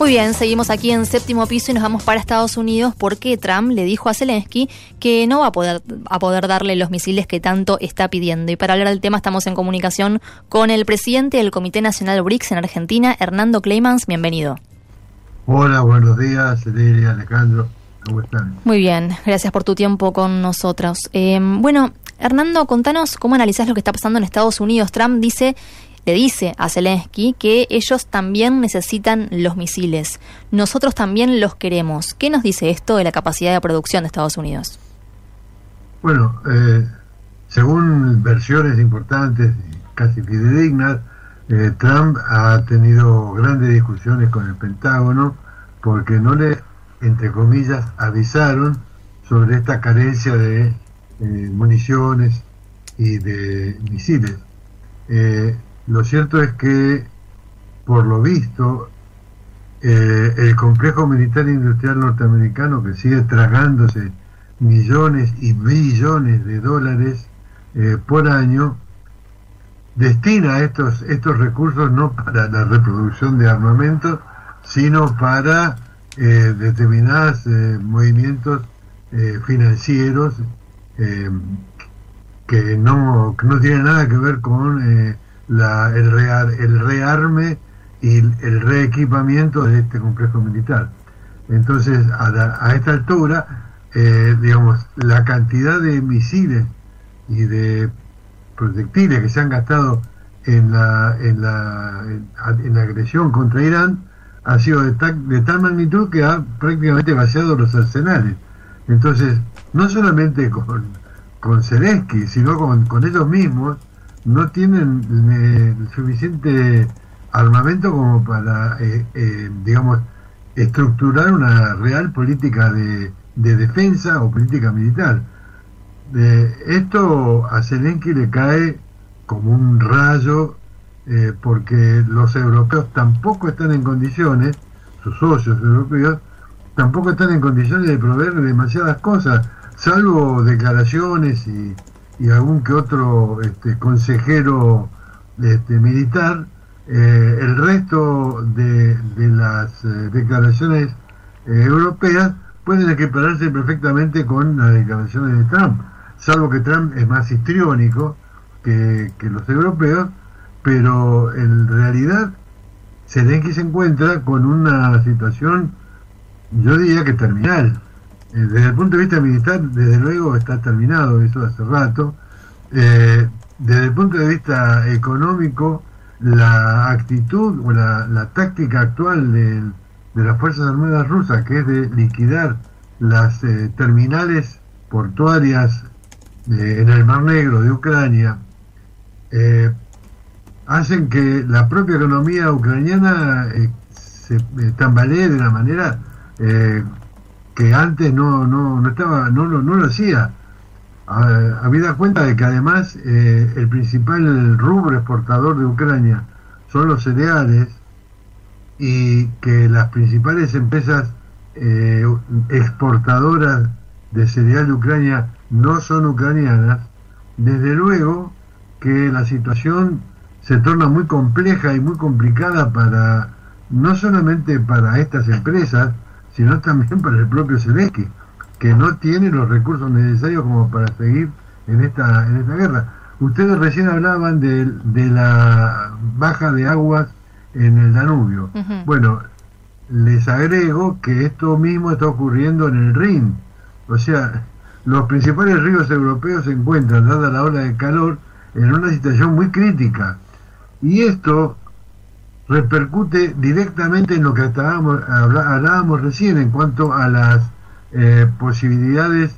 Muy bien, seguimos aquí en Séptimo Piso y nos vamos para Estados Unidos porque Trump le dijo a Zelensky que no va a poder darle los misiles que tanto está pidiendo. Y para hablar del tema estamos en comunicación con el presidente del Comité Nacional BRICS en Argentina, Hernando Cleymans. Bienvenido. Hola, buenos días, Cecilia, Alejandro. ¿Cómo están? Muy bien, gracias por tu tiempo con nosotros. Bueno, Hernando, contanos cómo analizás lo que está pasando en Estados Unidos. Trump le dice a Zelensky que ellos también necesitan los misiles. Nosotros también los queremos. ¿Qué nos dice esto de la capacidad de producción de Estados Unidos? Bueno, según versiones importantes, casi fidedignas, Trump ha tenido grandes discusiones con el Pentágono porque no le, entre comillas, avisaron sobre esta carencia de municiones y de misiles. Lo cierto es que, por lo visto, el complejo militar industrial norteamericano, que sigue tragándose millones y billones de dólares por año, destina estos recursos no para la reproducción de armamentos, sino para determinados movimientos financieros que no tienen nada que ver con el rearme y el reequipamiento de este complejo militar. Entonces, a esta altura, digamos, la cantidad de misiles y de proyectiles que se han gastado en la agresión contra Irán ha sido de tal magnitud que ha prácticamente vaciado los arsenales. Entonces, no solamente con Zelensky, sino con ellos mismos, no tienen suficiente armamento como para, digamos, estructurar una real política de defensa o política militar. Esto a Zelensky le cae como un rayo, porque los europeos tampoco están en condiciones, sus socios europeos, tampoco están en condiciones de proveer demasiadas cosas, salvo declaraciones y algún que otro consejero militar. El resto de las declaraciones europeas pueden equipararse perfectamente con las declaraciones de Trump, salvo que Trump es más histriónico que los europeos, pero en realidad Zelensky se encuentra con una situación, yo diría que terminal. Desde el punto de vista militar, desde luego está terminado eso hace rato. Desde el punto de vista económico, la actitud o la táctica actual de las Fuerzas Armadas rusas, que es de liquidar las terminales portuarias en el Mar Negro de Ucrania, hacen que la propia economía ucraniana se tambalee de una manera que antes no lo hacía. Habida cuenta de que además el principal rubro exportador de Ucrania son los cereales, y que las principales empresas exportadoras de cereal de Ucrania no son ucranianas, desde luego que la situación se torna muy compleja y muy complicada no solamente para estas empresas, sino también para el propio Zelensky, que no tiene los recursos necesarios como para seguir en esta guerra. Ustedes recién hablaban de la baja de aguas en el Danubio. Uh-huh. Bueno, les agrego que esto mismo está ocurriendo en el Rin. O sea, los principales ríos europeos se encuentran, dada la ola de calor, en una situación muy crítica. Y esto repercute directamente en lo que hablábamos recién en cuanto a las posibilidades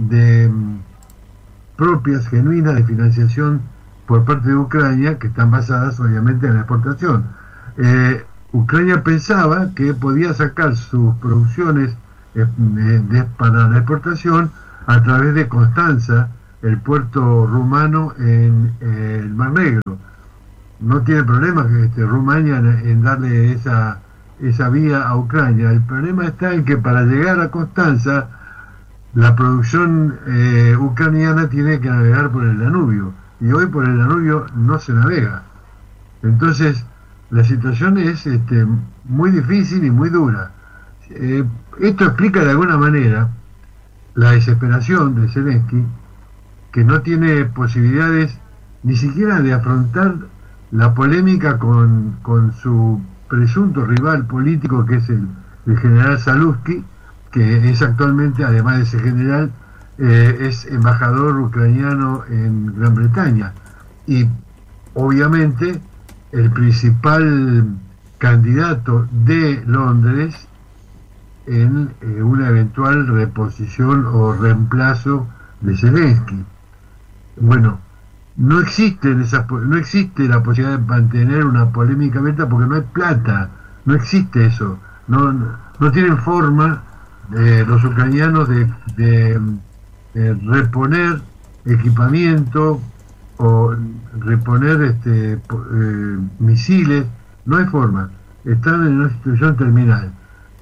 propias, genuinas, de financiación por parte de Ucrania, que están basadas obviamente en la exportación. Ucrania pensaba que podía sacar sus producciones para la exportación a través de Constanza, el puerto rumano en el Mar Negro. No tiene problema Rumania en darle esa vía a Ucrania. El problema está en que para llegar a Constanza, la producción ucraniana tiene que navegar por el Danubio, y hoy por el Danubio no se navega. Entonces, la situación es muy difícil y muy dura. Esto explica de alguna manera la desesperación de Zelensky, que no tiene posibilidades ni siquiera de afrontar la polémica con su presunto rival político, que es el general Zaluzhky, que es actualmente, además de ese general, es embajador ucraniano en Gran Bretaña, y obviamente el principal candidato de Londres en una eventual reposición o reemplazo de Zelensky. Bueno, no existe la posibilidad de mantener una polémica abierta porque no hay plata, no existe eso, no tienen forma los ucranianos de reponer equipamiento o reponer misiles, no hay forma, están en una situación terminal.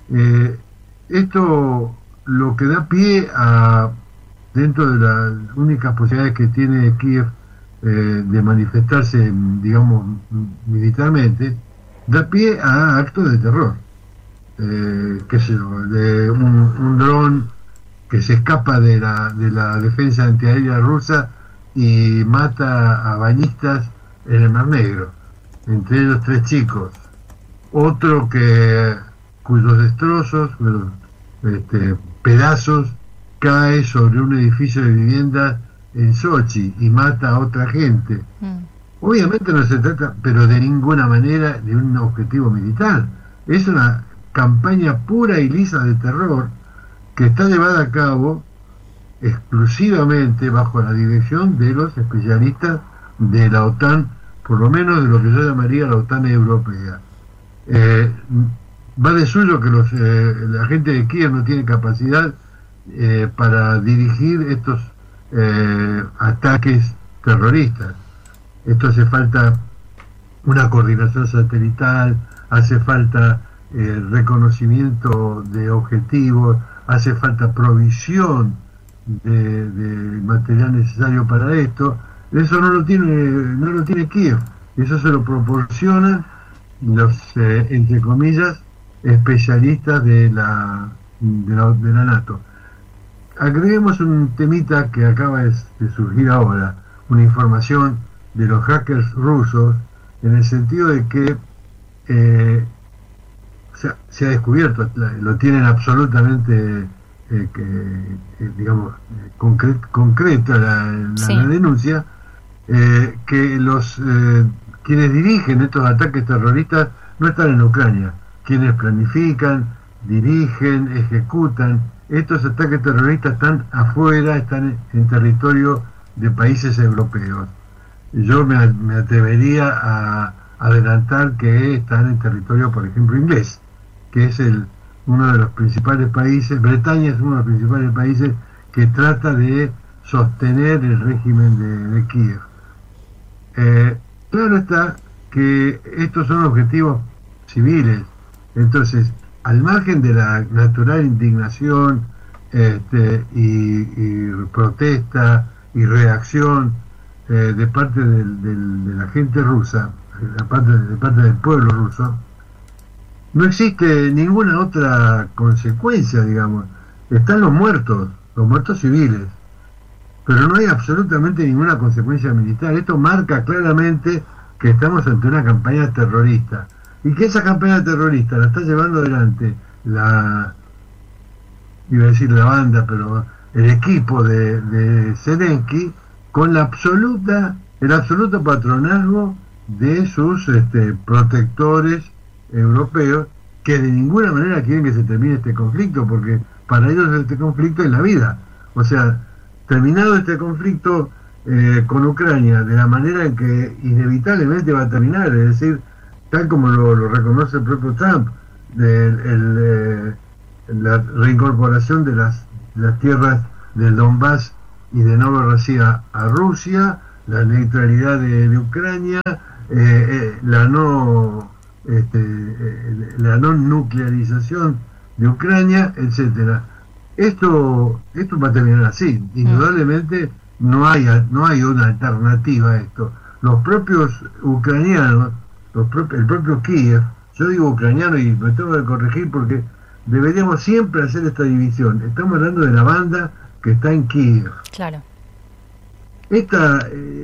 Esto lo que da pie a, dentro de las únicas posibilidades que tiene Kiev de manifestarse, digamos, militarmente, da pie a actos de terror. Qué sé yo, de un dron que se escapa de la defensa antiaérea rusa y mata a bañistas en el Mar Negro, entre ellos 3 chicos. Otro cuyos destrozos, pedazos, cae sobre un edificio de vivienda en Sochi y mata a otra gente. Obviamente no se trata, pero de ninguna manera, de un objetivo militar. Es una campaña pura y lisa de terror que está llevada a cabo exclusivamente bajo la dirección de los especialistas de la OTAN, por lo menos de lo que yo llamaría la OTAN europea. Va de suyo que la gente de Kiev no tiene capacidad para dirigir estos ataques terroristas. Esto hace falta una coordinación satelital, hace falta reconocimiento de objetivos, hace falta provisión de material necesario para esto. Eso no lo tiene Kiev, eso se lo proporcionan los entre comillas especialistas de la NATO. Agreguemos un temita que acaba de surgir ahora, una información de los hackers rusos, en el sentido de que se ha descubierto, lo tienen absolutamente digamos concreto la denuncia, que los quienes dirigen estos ataques terroristas no están en Ucrania. Quienes planifican, dirigen, ejecutan estos ataques terroristas están afuera, están en territorio de países europeos. Yo me atrevería a adelantar que están en territorio, por ejemplo, inglés, que es uno de los principales países. Bretaña es uno de los principales países que trata de sostener el régimen de Kiev. Claro está que estos son objetivos civiles, entonces, al margen de la natural indignación y protesta y reacción de parte de la gente rusa, de parte del pueblo ruso, no existe ninguna otra consecuencia, digamos. Están los muertos civiles, pero no hay absolutamente ninguna consecuencia militar. Esto marca claramente que estamos ante una campaña terrorista, y que esa campaña terrorista la está llevando adelante iba a decir la banda, pero el equipo de Zelensky, con el absoluto patronazgo de sus protectores europeos, que de ninguna manera quieren que se termine este conflicto, porque para ellos este conflicto es la vida. O sea, terminado este conflicto con Ucrania, de la manera en que inevitablemente va a terminar, es decir, tal como lo reconoce el propio Trump, la reincorporación de las tierras del Donbass y de Novorossiya a Rusia, la neutralidad de Ucrania, la no nuclearización de Ucrania, etcétera. Esto va a terminar así. Indudablemente no hay una alternativa a esto. Los propios ucranianos, el propio Kiev, yo digo ucraniano y me tengo que corregir porque deberíamos siempre hacer esta división. Estamos hablando de la banda que está en Kiev. Claro. Esta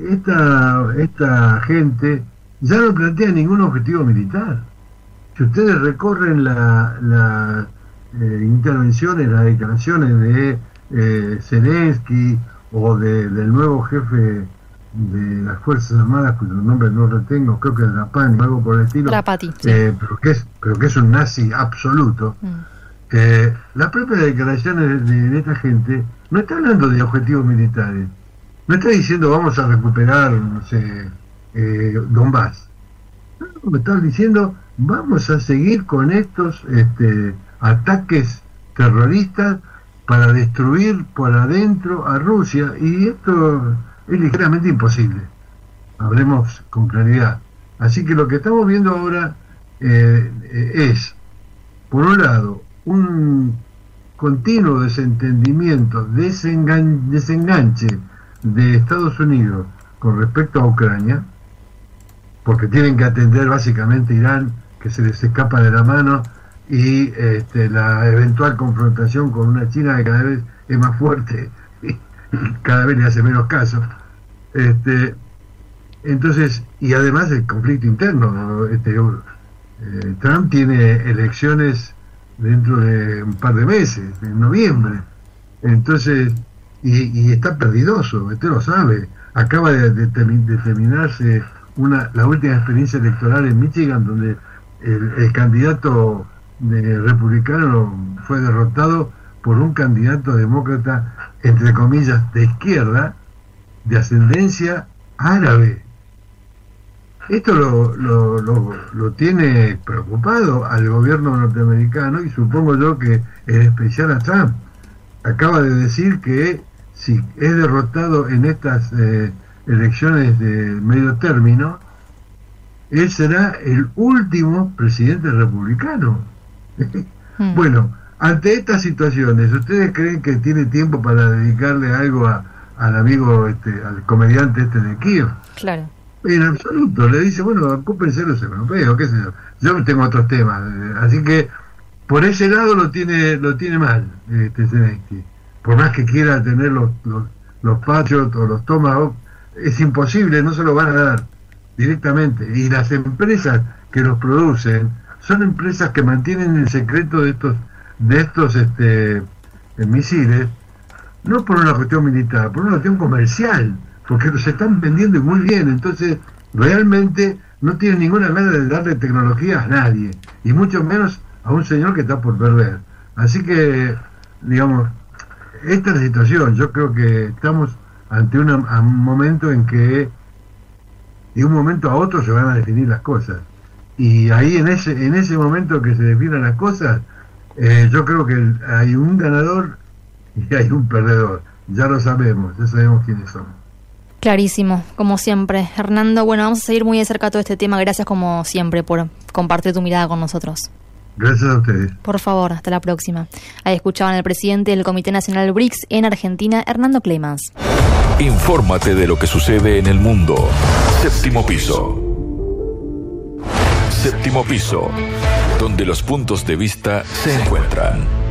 gente ya no plantea ningún objetivo militar. Si ustedes recorren las intervenciones, las declaraciones de Zelensky o del nuevo jefe de las Fuerzas Armadas, cuyo nombre no retengo, creo que es Rapani o algo por el estilo, Rapati, sí. pero que es un nazi absoluto. Las propias declaraciones de esta gente no está hablando de objetivos militares, no está diciendo vamos a recuperar, no sé, Donbass. No, me está diciendo vamos a seguir con estos ataques terroristas para destruir por adentro a Rusia, y esto es ligeramente imposible, hablemos con claridad. Así que lo que estamos viendo ahora es, por un lado, un continuo desentendimiento, desenganche de Estados Unidos con respecto a Ucrania, porque tienen que atender básicamente Irán, que se les escapa de la mano, y la eventual confrontación con una China que cada vez es más fuerte y cada vez le hace menos caso. Entonces, y además el conflicto interno, Trump tiene elecciones dentro de un par de meses, en noviembre, entonces, y está perdidoso, usted lo sabe. Acaba de terminarse la última experiencia electoral en Michigan, donde el candidato republicano fue derrotado por un candidato demócrata, entre comillas, de izquierda, de ascendencia árabe. Esto lo tiene preocupado al gobierno norteamericano, y supongo yo que en especial a Trump. Acaba de decir que si es derrotado en estas elecciones de medio término, él será el último presidente republicano. Bueno, ante estas situaciones, ¿ustedes creen que tiene tiempo para dedicarle algo al amigo, al comediante de Kiev? Claro. En absoluto. Le dice, bueno, ocúpense los europeos, qué sé yo. Yo tengo otros temas. Así que por ese lado lo tiene mal Zelensky. Por más que quiera tener los Patriot o los Tomahawk, es imposible, no se lo van a dar directamente. Y las empresas que los producen son empresas que mantienen el secreto de estos misiles, no por una cuestión militar, por una cuestión comercial, porque los están vendiendo muy bien. Entonces realmente no tienen ninguna manera de darle tecnología a nadie, y mucho menos a un señor que está por perder. Así que, digamos, esta es la situación. Yo creo que estamos ante un momento en que de un momento a otro se van a definir las cosas, y ahí en ese momento que se definan las cosas, yo creo que hay un ganador y hay un perdedor. Ya lo sabemos, ya sabemos quiénes son. Clarísimo, como siempre. Hernando, bueno, vamos a seguir muy de cerca todo este tema. Gracias como siempre por compartir tu mirada con nosotros. Gracias a ustedes. Por favor, hasta la próxima. Ahí escuchaban al presidente del Comité Nacional BRICS en Argentina, Hernando Clemans. Infórmate de lo que sucede en el mundo. Séptimo piso. Séptimo piso, donde los puntos de vista se encuentran.